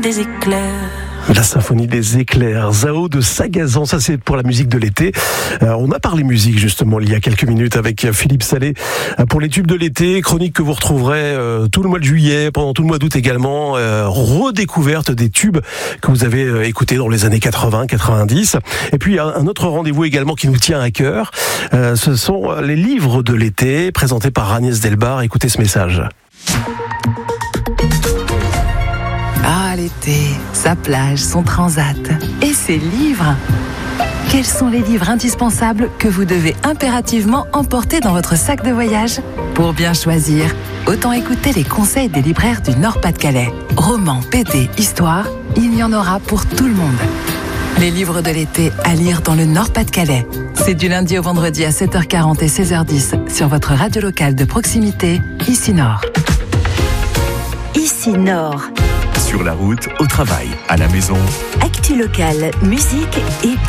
des éclairs. La symphonie des éclairs, Zao de Sagazan, ça c'est pour la musique de l'été. On a parlé musique justement il y a quelques minutes avec Philippe Salé pour les tubes de l'été, chronique que vous retrouverez tout le mois de juillet, pendant tout le mois d'août également, redécouverte des tubes que vous avez écoutés dans les années 80-90. Et puis un autre rendez-vous également qui nous tient à cœur, ce sont les livres de l'été présentés par Agnès Delbar. Écoutez ce message. Ah, l'été, sa plage, son transat et ses livres. Quels sont les livres indispensables que vous devez impérativement emporter dans votre sac de voyage ? Pour bien choisir, autant écouter les conseils des libraires du Nord-Pas-de-Calais. Romans, BD, histoire, il y en aura pour tout le monde. Les livres de l'été à lire dans le Nord-Pas-de-Calais. C'est du lundi au vendredi à 7h40 et 16h10 sur votre radio locale de proximité, Ici Nord. Ici Nord. Sur la route, au travail, à la maison. Actu locale, musique et